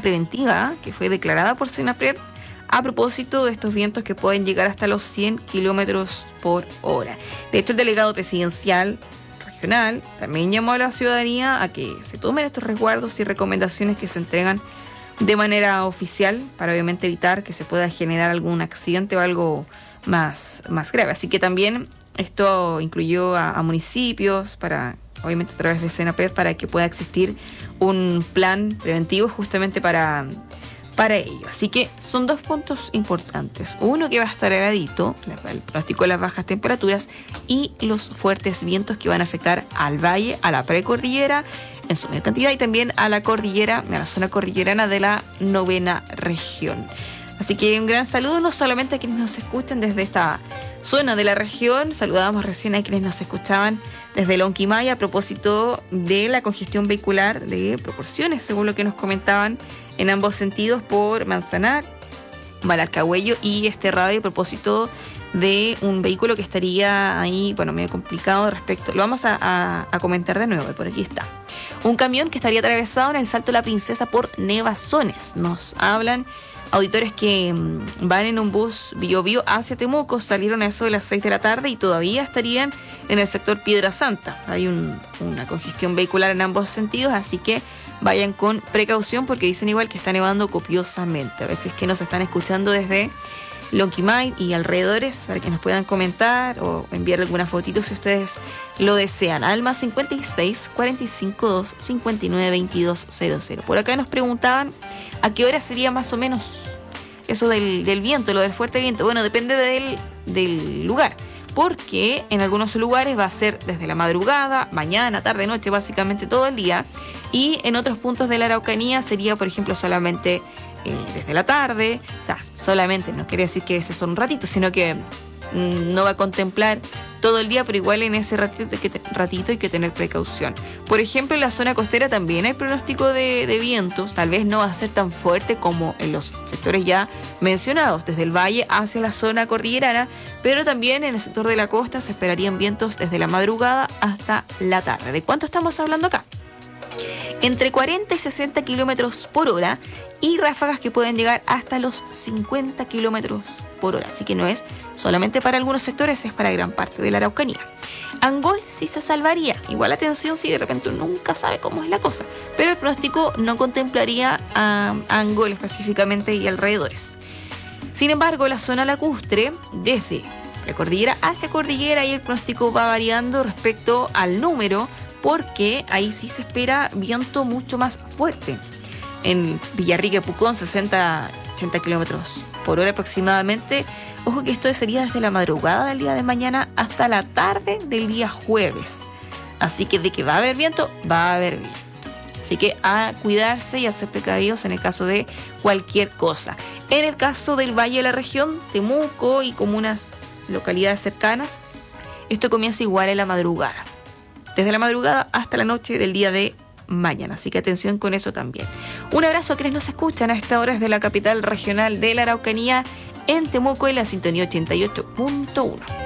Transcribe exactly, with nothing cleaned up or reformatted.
preventiva que fue declarada por Senapred a propósito de estos vientos que pueden llegar hasta los cien kilómetros por hora. De hecho, el delegado presidencial regional también llamó a la ciudadanía a que se tomen estos resguardos y recomendaciones que se entregan de manera oficial para obviamente evitar que se pueda generar algún accidente o algo más, más grave. Así que también esto incluyó a, a municipios para, obviamente a través de Senapred, para que pueda existir un plan preventivo justamente para, para ello. Así que son dos puntos importantes. Uno, que va a estar heladito, el pronóstico de las bajas temperaturas y los fuertes vientos que van a afectar al valle, a la precordillera en su mayor cantidad y también a la cordillera, a la zona cordillerana de la novena región. Así que un gran saludo no solamente a quienes nos escuchan desde esta zona de la región, saludamos recién a quienes nos escuchaban desde Lonquimay a propósito de la congestión vehicular de proporciones, según lo que nos comentaban en ambos sentidos por Manzanac, Malarcahuello y este radio a propósito de un vehículo que estaría ahí, bueno, medio complicado respecto, lo vamos a, a, a comentar de nuevo, por aquí está. Un camión que estaría atravesado en el Salto de la Princesa por Nevazones. Nos hablan auditores que mmm, van en un bus Bio Bio hacia Temuco, salieron a eso de las seis de la tarde y todavía estarían en el sector Piedra Santa. Hay un, una congestión vehicular en ambos sentidos, así que vayan con precaución porque dicen igual que está nevando copiosamente. A veces que nos están escuchando desde Lonquimay y alrededores para que nos puedan comentar o enviar alguna fotito si ustedes lo desean. Alma cincuenta y seis, cuarenta y cinco, dos, cincuenta y nueve, veintidós, cero cero. Por acá nos preguntaban a qué hora sería más o menos eso del, del viento, lo del fuerte viento. Bueno, depende del, del lugar, porque en algunos lugares va a ser desde la madrugada, mañana, tarde, noche, básicamente todo el día, y en otros puntos de la Araucanía sería, por ejemplo, solamente eh, desde la tarde. O sea, solamente no quiere decir que ese son un ratito, sino que mmm, no va a contemplar todo el día, pero igual en ese ratito hay que, te, ratito hay que tener precaución. Por ejemplo, en la zona costera también hay pronóstico de, de vientos, tal vez no va a ser tan fuerte como en los sectores ya mencionados, desde el valle hacia la zona cordillerana, pero también en el sector de la costa se esperarían vientos desde la madrugada hasta la tarde. ¿De cuánto estamos hablando acá? Entre cuarenta y sesenta kilómetros por hora y ráfagas que pueden llegar hasta los cincuenta kilómetros por hora. Así que no es solamente para algunos sectores, es para gran parte de la Araucanía. Angol sí se salvaría. Igual atención si de repente uno nunca sabe cómo es la cosa. Pero el pronóstico no contemplaría a Angol específicamente y alrededores. Sin embargo, la zona lacustre, desde la cordillera hacia cordillera, y el pronóstico va variando respecto al número, porque ahí sí se espera viento mucho más fuerte. En Villarrica y Pucón, sesenta, ochenta kilómetros por hora aproximadamente. Ojo que esto sería desde la madrugada del día de mañana hasta la tarde del día jueves. Así que de que va a haber viento, va a haber viento. Así que a cuidarse y a ser precavidos en el caso de cualquier cosa. En el caso del Valle de la Región, Temuco y comunas, localidades cercanas, esto comienza igual en la madrugada. Desde la madrugada hasta la noche del día de mañana. Así que atención con eso también. Un abrazo a quienes nos escuchan a esta hora desde la capital regional de la Araucanía, en Temuco, en la sintonía ochenta y ocho punto uno.